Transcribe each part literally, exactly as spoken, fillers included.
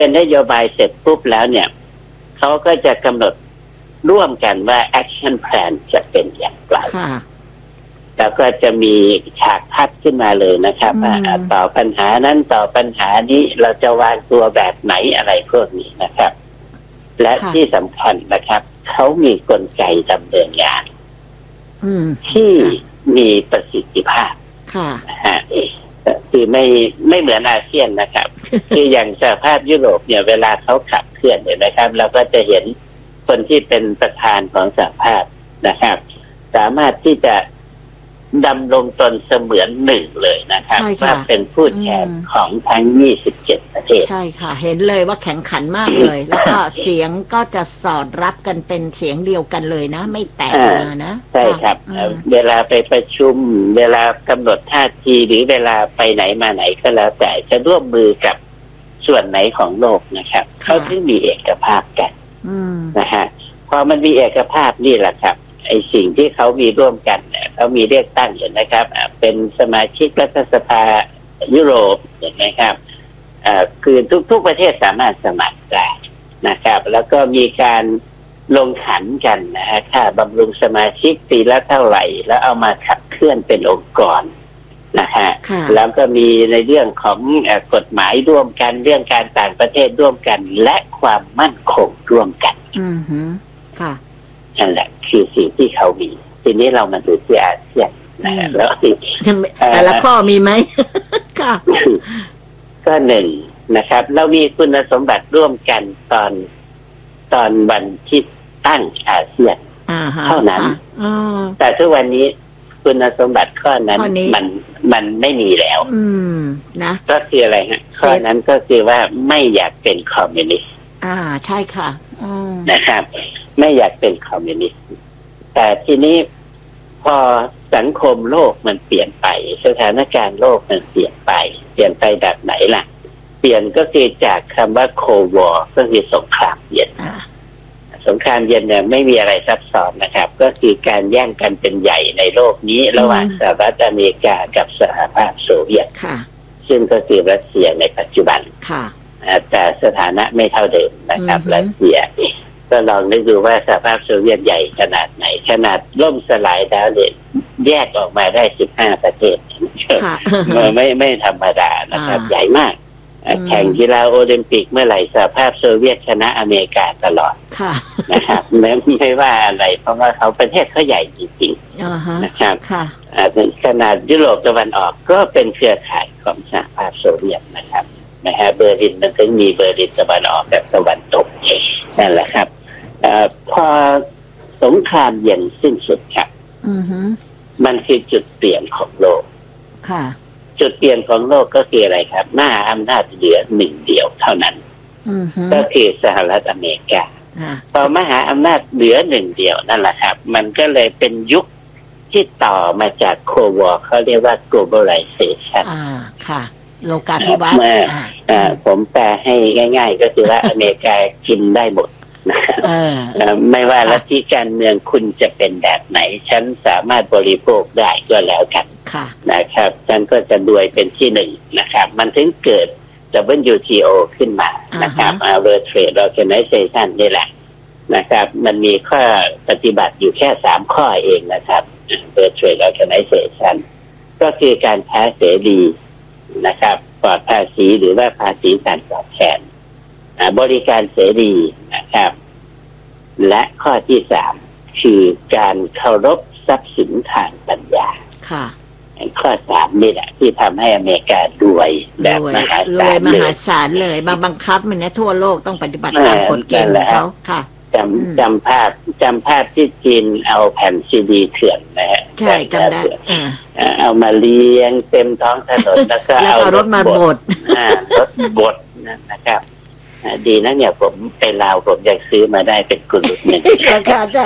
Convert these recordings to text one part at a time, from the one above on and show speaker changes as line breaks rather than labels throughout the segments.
เป็นนโยบายเสร็จปุ๊บแล้วเนี่ยเขาก็จะกำหนดร่วมกันว่า action plan จะเป็นอย่างไรแล้วก็จะมีฉากทัดขึ้นมาเลยนะครับว่าต่อปัญหานั้นต่อปัญหานี้เราจะวางตัวแบบไหนอะไรพวกนี้นะครับ และที่สำคัญนะครับเขามีกลไกดำเนินงานที่มีประสิทธิภาพนะฮะคือไม่ไม่เหมือนอาเซียนนะครับ คืออย่างสหภาพยุโรปเนี่ยเวลาเขาขับเคลื่อนเนี่ยนะครับเราก็จะเห็นคนที่เป็นประธานของสหภาพนะครับสามารถที่จะดำรงตนเสมือนหนึ่งเลยนะครับว่าเป็นผู้แทนของทั้งยี่สิบเจ็ดประเทศ
ใช่ค่ะเห็นเลยว่าแข่งขันมากเลยแล้วก็เสียงก็จะสอดรับกันเป็นเสียงเดียวกันเลยนะไม่แตกมานะ
ใช่ครับเวลาไปประชุมเวลากำหนดท่าทีหรือเวลาไปไหนมาไหนก็แล้วแต่จะร่วมมือกับส่วนไหนของโลกนะครับเขาถึงมีเอกภาพกันนะฮะพอมันมีเอกภาพนี่แหละครับไอ้สิ่งที่เขามีร่วมกันเนี่ยเขามีเลือกตั้งอยู่นะครับเป็นสมาชิกรัฐสภายุโรปเห็นไหมครับคือทุกๆประเทศสามารถสมัครได้นะครับแล้วก็มีการลงขันกันนะฮะค่าบำรุงสมาชิกปีละเท่าไหร่แล้วเอามาขับเคลื่อนเป็นองค์กรนะฮะแล้วก็มีในเรื่องของกฎหมายร่วมกันเรื่องการต่างประเทศร่วมกันและความมั่นคงร่วมกัน
อือฮึค่ะ
นั่นแหละคือสิ่งที่เขามีทีนี้เรามาดูที่อาเซียนนะฮะแล้ว
แต่ละข้อมีไหมค่ะ
ก็หนึ่งนะครับเรามีคุณสมบัติร่วมกันตอนตอนวันที่ตั้งอาเซียนเท่านั้นแต่ทุกวันนี้คุณสมบัติข้อนั้นมันมันไม่มีแล้ว
นะ
ก็คืออะไรฮะข้อนั้นก็คือว่าไม่อยากเป็นคอมมิวนิสต์
อ่าใช่ค่ะ
นะครับไม่อยากเป็นคอมมิวนิสต์แต่ทีนี้พอสังคมโลกมันเปลี่ยนไปสถานการณ์โลกมันเปลี่ยนไปเปลี่ยนไปแบบไหนล่ะเปลี่ยนก็คือจากคำว่าโควอร์ก็คือสงครามเย็นสงครามเย็นเนี่ยไม่มีอะไรซับซ้อนนะครับก็คือการแย่งกันเป็นใหญ่ในโลกนี้ระหว่างสหรัฐอเมริกากับสหภาพโซเวียตซึ่งก็คือรัสเซียในปัจจุบันแต่สถานะไม่เท่าเดิมนะครับรัสเซียก็ลองนึกดูว่าสหภาพโซเวียตใหญ่ขนาดไหนขนาดล่มสลายแล้วเนี่ยแยกออกมาได้สิบห้าประเทศไม่ไม่ธรรมดานะครับใหญ่มากแข่งกีฬาโอลิมปิกเมื่อไหร่สหภาพโซเวียตชนะอเมริกาตลอดนะครับไม่ว่าอะไรเพราะว่าเขาประเทศเขาใหญ่จริงๆนะครับขนาดยุโรปตะวันออกก็เป็นเครือข่ายของสหภาพโซเวียตนะครับนะฮะเบอร์ลินมันถึงมีเบอร์ลินตะวันออกกับตะวันตกนั่นแหละครับพอสงครามเย็นสิ้นสุดครับมันคือจุดเปลี่ยนของโลกจุดเปลี่ยนของโลกก็คืออะไรครับมหาอำนาจเหลือหนึ่งเดียวเท่านั้นก็คือสหรัฐอเมริกาพอมหาอำนาจเหลือหนึ่งเดียวนั่นแหละครับมันก็เลยเป็นยุคที่ต่อมาจากโควอร์เขาเรียกว่า globalization
อ่าค่ะโลกาภิวัตน์
ผมแปลให้ง่ายๆก็คือว่าอเมริกากินได้หมดนะครับไม่ว่าลัทธิการเมืองคุณจะเป็นแบบไหนฉันสามารถบริโภคได้ก็แล้วกันนะครับฉันก็จะรวยเป็นที่หนึ่งนะครับมันถึงเกิด ดับเบิลยู ที โอ ขึ้นมานะครับ World Trade Organization นี่แหละนะครับมันมีข้อปฏิบัติอยู่แค่สามข้อเองนะครับ World Trade Organization ก็คือการค้าเสรีนะครับปลอดภาษีหรือว่าภาษีการตอบแทนบริการเสรีนะครับและข้อที่สามคือการเคารพทรัพย์สินทางปัญญาค่ะข้อสามนี่แหละที่ทำให้อเมริการวยแบบมหาศาล
มหาศาลเลยบางบังคับมันเนี่ยทั่วโลกต้องปฏิบัติตามกฎเกณฑ์ของเขาค่ะ
จำจำภาพจำภาพที่จีนเอาแผ่นซีดีเถื่อนนะฮะ
ใช่จำได้
เอามาเลี้ยงเต็มท้องถนนแล้วก็เอา
รถมาบด
รถบดนะครับดีนะเนี่ยผมไปลาวผมอยากซื้อมาได้เป็นกุลุหนึ่ง
ราคาจ้ะ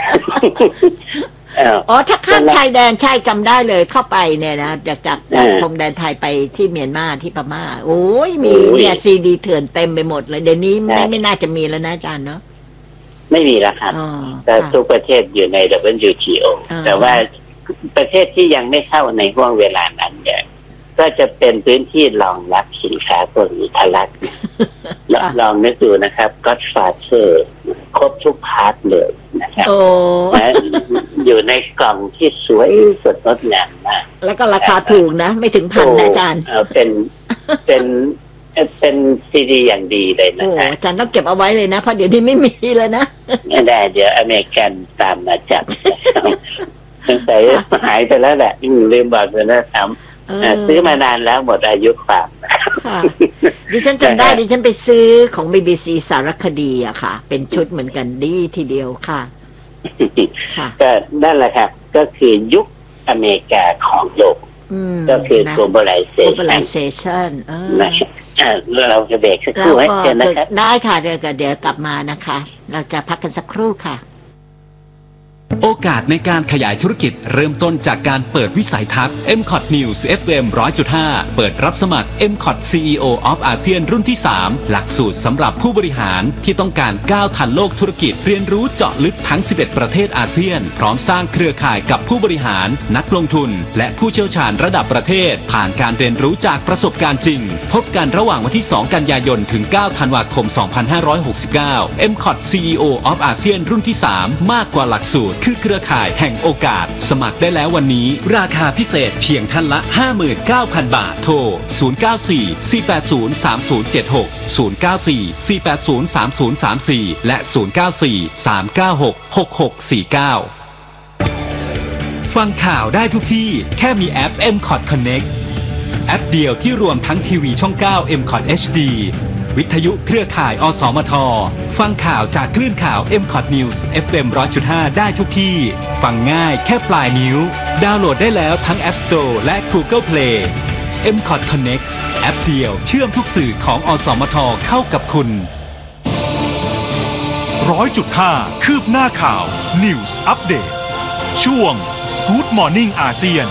อ๋อถ้าข้ามชายแดนใช่จำได้เลยเข้าไปเนี่ยนะจากจากพรมแดนไทยไปที่เมียนมาที่พม่าโอ้ยมีเนี่ยซีดีเถื่อนเต็มไปหมดเลยเดี๋ยวนี้ไม่ไม่น่าจะมีแล้วนะอาจารย์เนาะ
ไม่มีแล้วครับแต่ทุกประเทศอยู่ใน ดับเบิลยู ที โอ แต่ว่าประเทศที่ยังไม่เข้าในห่วงเวลานั้นเนี่ยก็จะเป็นพื้นที่รองรับสินค้าพวกนี้ทะลักลองนึกดูนะครับ Godfather ครบทุกพาร์ทเลยนะครับนะอยู่ในกล่องที่สวยสดงดงามมาก
แล้วก็ราคาถูกนะไม่ถึงพันนะอาจารย์
เป็นเป็นเป็นซีดีอย่างดีเลยนะคะ
อาจารย์ต้องเก็บเอาไว้เลยนะเพราะเดี๋ยวนี้ไม่มีเลยนะ
ไม่ได้เดี๋ยวอเมริกันตามมาจับแต่หายไปแล้วแหละลืมบอกไปแล้วทำซื้อมานานแล้วหมดอายุความ
ดิฉันจำได้ดิฉันไปซื้อของ บี บี ซี สารคดีอะค่ะเป็นชุดเหมือนกันดีทีเดียวค่ะ
ก็นั่นแหละครับก็คือยุคอเมริกาของโลกก็คือ
globalization
เราจะเบรกสักครู่ให้เชิญนะครับ
ได้ค่ะเดี๋ยวเดี๋ยวกลับมานะคะเราจะพักกันสักครู่ค่ะ
โอกาสในการขยายธุรกิจเริ่มต้นจากการเปิดวิสัยทัศน์ เอ็ม คอท News เอฟ เอ็ม หนึ่งร้อยจุดห้า เปิดรับสมัคร เอ็ม คอท ซี อี โอ of อาเซียนรุ่นที่ สาม หลักสูตรสำหรับผู้บริหารที่ต้องการก้าวทันโลกธุรกิจเรียนรู้เจาะลึกทั้ง สิบเอ็ด ประเทศอาเซียนพร้อมสร้างเครือข่ายกับผู้บริหารนักลงทุนและผู้เชี่ยวชาญระดับประเทศผ่านการเรียนรู้จากประสบการณ์จริงพบกันระหว่างวันที่ สอง กันยายนถึง เก้า ธันวาคม สองพันห้าร้อยหกสิบเก้า เอ็ม คอท ซี อี โอ of อาเซียนรุ่นที่ สาม มากกว่าหลักสูตรคือเครือข่ายแห่งโอกาสสมัครได้แล้ววันนี้ราคาพิเศษเพียงท่านละ ห้าหมื่นเก้าพัน บาทโทรศูนย์ เก้า สี่ สี่ แปด ศูนย์ สาม ศูนย์ เจ็ด หก ศูนย์ เก้า สี่ สี่ แปด ศูนย์ สาม ศูนย์ สาม สี่และศูนย์ เก้า สี่ สาม เก้า หก หก หก สี่ เก้าฟังข่าวได้ทุกที่แค่มีแอป เอ็ม คอท Connect แอปเดียวที่รวมทั้งทีวีช่อง เก้า เอ็ม คอท เอช ดี วิทยุเครือข่ายอสมทฟังข่าวจากคลื่นข่าว เอ็ม คอท News เอฟ เอ็ม หนึ่งร้อยจุดห้า ได้ทุกที่ฟังง่ายแค่ปลายนิ้วดาวน์โหลดได้แล้วทั้ง App Store และ Google Play เอ็ม คอท Connect แอปเดียวเชื่อมทุกสื่อของอสมทเข้ากับคุณ
หนึ่งร้อยจุดห้า คืบหน้าข่าว News Update ช่วง Good Morning อาเซียน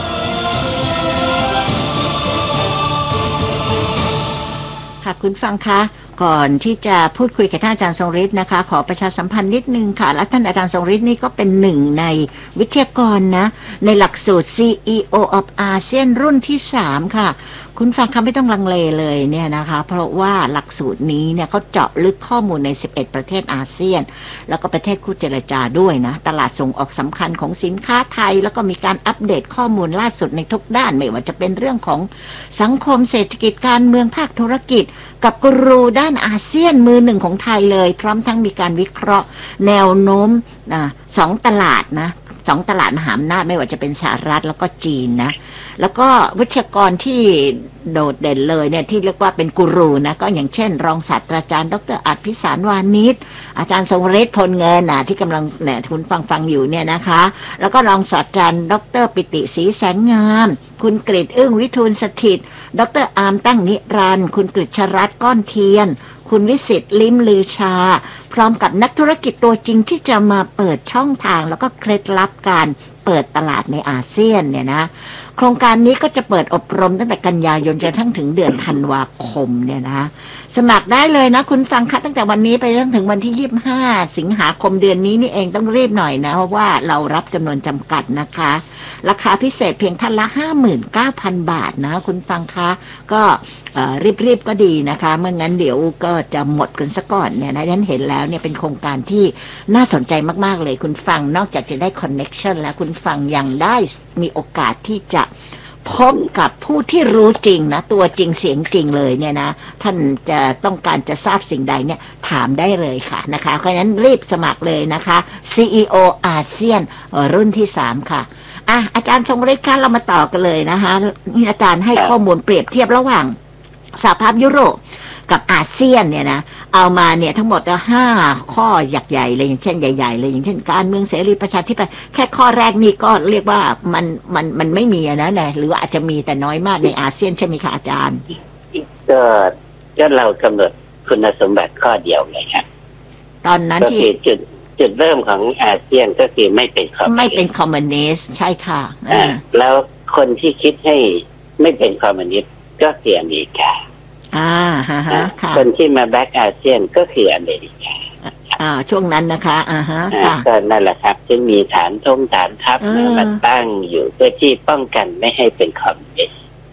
ค่ะคุณฟังคะก่อนที่จะพูดคุยกับท่านอาจารย์ทรงฤทธิ์นะคะขอประชาสัมพันธ์นิดนึงค่ะและท่านอาจารย์ทรงฤทธิ์นี่ก็เป็นหนึ่งในวิทยากรนะในหลักสูตร ซี อี โอ of อาเซียนรุ่นที่สามค่ะคุณฟังคำไม่ต้องลังเลเลยเนี่ยนะคะเพราะว่าหลักสูตรนี้เนี่ยเขาเจาะลึกข้อมูลในสิบเอ็ดประเทศอาเซียนแล้วก็ประเทศคู่เจรจาด้วยนะตลาดส่งออกสำคัญของสินค้าไทยแล้วก็มีการอัปเดตข้อมูลล่าสุดในทุกด้านไม่ว่าจะเป็นเรื่องของสังคมเศรษฐกิจการเมืองภาคธุรกิจกับกูรูด้านอาเซียนมือหนึ่งของไทยเลยพร้อมทั้งมีการวิเคราะห์แนวโน้มนะสองตลาดนะสองตลาดมหาอำนาจไม่ว่าจะเป็นสหรัฐแล้วก็จีนนะแล้วก็วิทยากรที่โดดเด่นเลยเนี่ยที่เรียกว่าเป็นกูรูนะก็อย่างเช่นรองศาสตราจารย์ดร.อัจพิสารวานิชอาจารย์ทรงฤทธิ์พลเงินนะที่กำลังเนี่ยคุณฟังฟังอยู่เนี่ยนะคะแล้วก็รองศาสตราจารย์ดร.ปิติศรีแสงงามคุณกฤษอึ้งวิทูลสถิตดร.อาร์มตั้งนิรันดร์คุณกฤษรัตน์ก้อนเทียนคุณวิสิตลิ้มลือชาพร้อมกับนักธุรกิจตัวจริงที่จะมาเปิดช่องทางแล้วก็เคล็ดลับการเปิดตลาดในอาเซียนเนี่ยนะโครงการนี้ก็จะเปิดอบรมตั้งแต่กันยายนจนทั้งถึงเดือนธันวาคมเนี่ยนะสมัครได้เลยนะคุณฟังคัดตั้งแต่วันนี้ไปจนถึงวันที่ยี่สิบห้าสิงหาคมเดือนนี้นี่เองต้องรีบหน่อยนะเพราะว่าเรารับจำนวนจำกัดนะคะราคาพิเศษเพียงท่านละ ห้าหมื่นเก้าพัน บาทนะคุณฟังคะก็รีบๆก็ดีนะคะเมื่องั้นเดี๋ยวก็จะหมดกันซะก่อนเนี่ยนะฉันเห็นแล้วเนี่ยเป็นโครงการที่น่าสนใจมากๆเลยคุณฟังนอกจากจะได้คอนเน็กชันแล้วคุณฟังยังได้มีโอกาสที่จะพบกับผู้ที่รู้จริงนะตัวจริงเสียงจริงเลยเนี่ยนะท่านจะต้องการจะทราบสิ่งใดเนี่ยถามได้เลยค่ะนะคะเพราะฉะนั้นรีบสมัครเลยนะคะ ซี อี โอ อาเซียนรุ่นที่สามค่ะอ่ะอาจารย์ทรงฤทธิ์คะเรามาต่อกันเลยนะคะนี่อาจารย์ให้ข้อมูลเปรียบเทียบระหว่างสหภาพยุโรปกับอาเซียนเนี่ยนะเอามาเนี่ยทั้งหมดห้าข้อใหญ่ๆเลยอย่างเช่นใหญ่ๆเลยอย่างเช่นการเมืองเสรีประชาธิปไตยแค่ข้อแรกนี่ก็เรียกว่ามันมันมันไม่มีนะนะหรือว่าอาจจะมีแต่น้อยมากในอาเซียนใช่ไหมคะอาจารย์
ก็ก็เรากำหนดคุณสมบัติข้อเดียวเลยครับ
ตอนนั้นที่
จุดจุดเริ่มของอาเซียนก็คือไม่เป็นคอมมิวนิสต์
ไม่เป็นคอมมิวนิสต์ใช่ค่ะ
อ่าแล้วคนที่คิดให้ไม่เป็นคอมมิวนิสต์ก็คืออเมริกา
อ่าฮะฮะค่ะ
คนที่มาแบ็กอาเซียนก็คืออเมริกา
อ่าช่วงนั้นนะคะอ่าฮะค่ะ
ก็นั่นแหละครับจึงมีฐานทงฐานทัพมาตั้งอยู่เพื่อที่ป้องกันไม่ให้เป็นคอมมิวนิสต์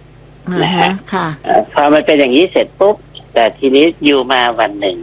อ่า
นะ
ฮะ
ฮะ
ค่ะ
เอ่อพอมันเป็นอย่างนี้เสร็จปุ๊บแต่ทีนี้อยู่มาวันหนึ่ง